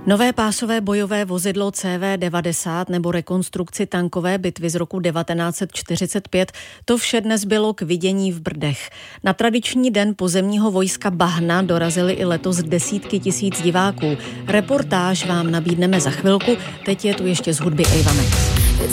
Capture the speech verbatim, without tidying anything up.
Nové pásové bojové vozidlo C V devadesát nebo rekonstrukci tankové bitvy z roku devatenáct set čtyřicet pět, to vše dnes bylo k vidění v Brdech. Na tradiční den pozemního vojska Bahna dorazili i letos desítky tisíc diváků. Reportáž vám nabídneme za chvilku, teď je tu ještě z hudby Ava Max.